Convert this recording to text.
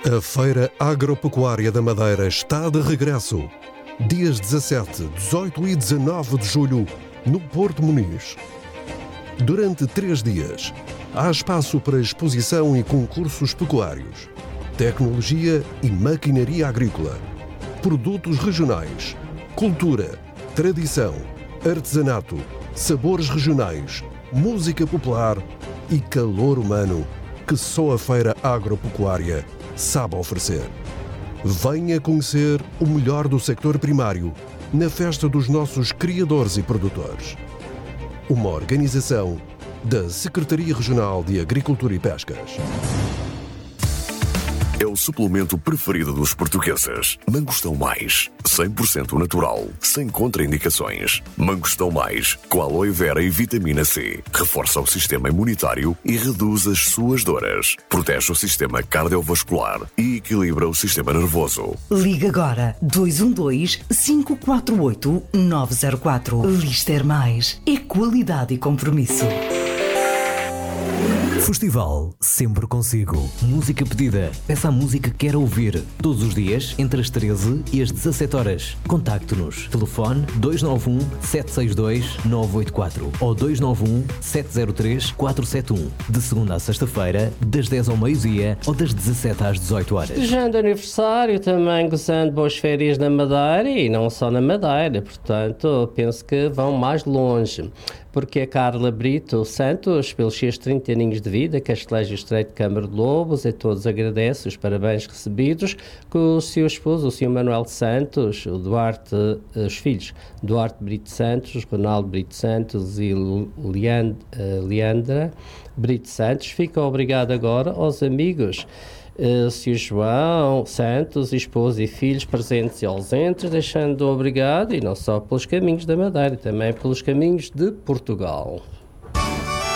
A Feira Agropecuária da Madeira está de regresso. Dias 17, 18 e 19 de julho, no Porto Muniz. Durante 3 dias, há espaço para exposição e concursos pecuários, tecnologia e maquinaria agrícola, produtos regionais, cultura, tradição, artesanato, sabores regionais, música popular e calor humano que só a Feira Agropecuária sabe oferecer. Venha conhecer o melhor do sector primário na festa dos nossos criadores e produtores. Uma organização da Secretaria Regional de Agricultura e Pescas. É o suplemento preferido dos portugueses. Mangostão Mais, 100% natural, sem contraindicações. Mangostão Mais, com aloe vera e vitamina C. Reforça o sistema imunitário e reduz as suas dores. Protege o sistema cardiovascular e equilibra o sistema nervoso. Liga agora 212-548-904. Lister Mais. É qualidade e compromisso. Festival Sempre Consigo. Música pedida. Peça a música que quer ouvir. Todos os dias, entre as 13 e as 17 horas. Contacte-nos. Telefone 291-762-984 ou 291-703-471. De segunda a sexta-feira, das 10 ao meio-dia ou das 17 às 18 horas. Desejando aniversário, também gozando boas férias na Madeira e não só na Madeira. Portanto, penso que vão mais longe. Porque a Carla Brito Santos, pelos seus 30 aninhos de vida, Casteléjo Estreito de Câmara de Lobos, a todos agradece os parabéns recebidos, com o seu esposo, o Sr. Manuel Santos, o Duarte, os filhos, Duarte Brito Santos, Ronaldo Brito Santos e Leandra Brito Santos. Fica obrigado agora aos amigos Sr. João Santos, esposa e filhos presentes e ausentes, deixando obrigado, e não só pelos caminhos da Madeira, também pelos caminhos de Portugal.